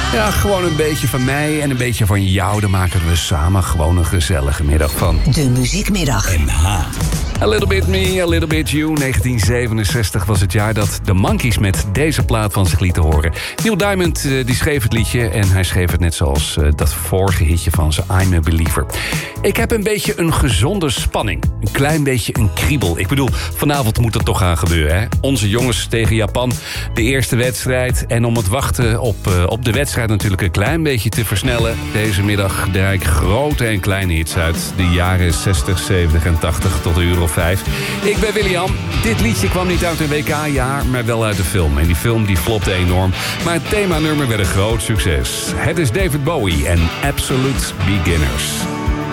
Ja, gewoon een beetje van mij en een beetje van jou. Dan maken we samen gewoon een gezellige middag van. De Muziekmiddag. NH. A Little Bit Me, A Little Bit You. 1967 was het jaar dat de Monkees met deze plaat van zich lieten horen. Neil Diamond die schreef het liedje en hij schreef het net zoals dat vorige hitje van ze, I'm a Believer. Ik heb een beetje een gezonde spanning. Een klein beetje een kriebel. Ik bedoel, vanavond moet het toch gaan gebeuren, hè? Onze jongens tegen Japan, de eerste wedstrijd. En om het wachten op de wedstrijd natuurlijk een klein beetje te versnellen. Deze middag draai ik grote en kleine hits uit de jaren 60, 70 en 80 tot de uur of 5. Ik ben William. Dit liedje kwam niet uit een WK-jaar, maar wel uit de film. En die film die flopte enorm. Maar het themanummer werd een groot succes. Het is David Bowie en Absolute Beginners.